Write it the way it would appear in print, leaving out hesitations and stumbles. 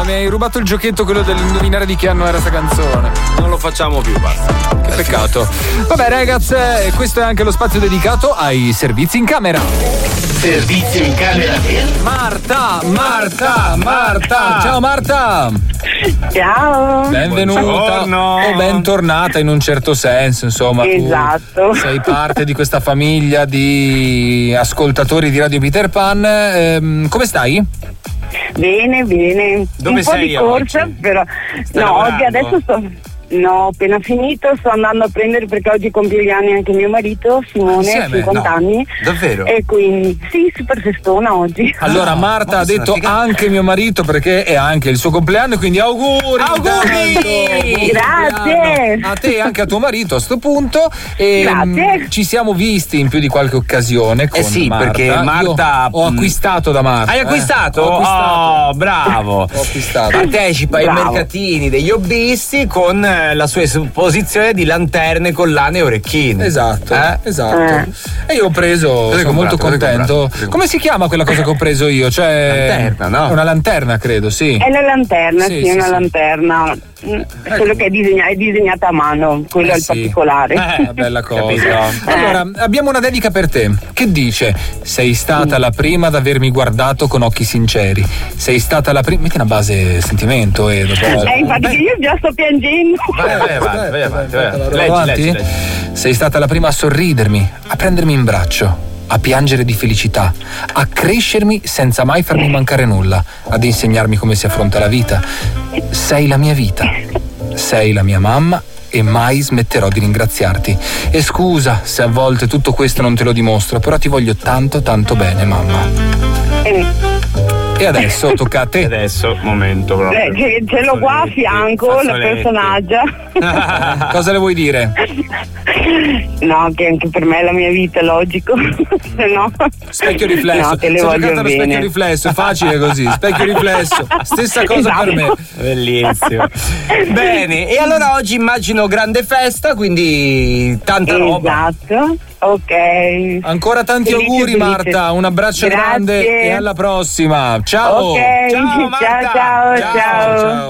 mi hai rubato il giochetto, quello dell'indovinare di che anno era sta canzone. Non lo facciamo più, basta. Che peccato. Vabbè ragazzi, questo è anche lo spazio dedicato ai servizi in camera. Servizio in camera Marta. Ciao Marta. Ciao. Benvenuta. Buongiorno. O bentornata in un certo senso, insomma. Esatto. Tu sei parte di questa famiglia di ascoltatori di Radio Peter Pan. Come stai? Bene. Dove un po' sei di corsa, oggi? però. Stai no, lavorando? oggi adesso ho appena finito, sto andando a prendere perché oggi compie gli anni anche mio marito, Simone, ha Insieme? 50 No. anni. Davvero? E quindi sì, super festona oggi. Allora Marta ha detto anche mio marito perché è anche il suo compleanno e quindi auguri! Auguri! Intanto, buon Grazie! compleanno. A te e anche a tuo marito a sto punto. E, Grazie. ci siamo visti in più di qualche occasione con sì, Marta. perché Marta- Io ho acquistato da Marta. Hai acquistato? Ho acquistato. Oh, bravo. Ho acquistato. Partecipa ai Bravo. mercatini degli hobbisti con la sua esposizione di lanterne, collane e orecchini. Esatto. Eh. E io ho preso, Cosa hai sono molto comprato? Cosa hai contento. comprato? Come si chiama quella cosa che ho preso io? Cioè, Lanterna, no? È una lanterna, credo, sì. È una lanterna, Sì, sì, sì, una sì. lanterna. Quello che è disegnata a mano, quello è il Sì. particolare. Una bella cosa. Capito. Allora, abbiamo una dedica per te. Che dice? Sei stata la prima ad avermi guardato con occhi sinceri. Sei stata la prima. Metti una base sentimento, dopo. Infatti che io già sto piangendo. Vai avanti. Vado Leggi. avanti? Sei stata la prima a sorridermi, a prendermi in braccio, a piangere di felicità, a crescermi senza mai farmi mancare nulla, ad insegnarmi come si affronta la vita. Sei la mia vita, sei la mia mamma e mai smetterò di ringraziarti. E scusa se a volte tutto questo non te lo dimostro, però ti voglio tanto tanto bene, mamma. E adesso tocca a te. Adesso, momento proprio. Ce l'ho qua a fianco, la personaggia. Cosa le vuoi dire? No, che anche per me è la mia vita, logico. Se no. Specchio riflesso. No, che le Sei voglio giocata allo specchio bene. riflesso, è facile così. Specchio riflesso, stessa cosa Esatto. per me. Bellissimo. Bene, e allora oggi immagino grande festa, quindi tanta roba. Esatto. Ok. Ancora tanti Felice, auguri felice. Marta, un abbraccio Grazie. grande e alla prossima. Ciao. Ok. Ciao, Marta. ciao.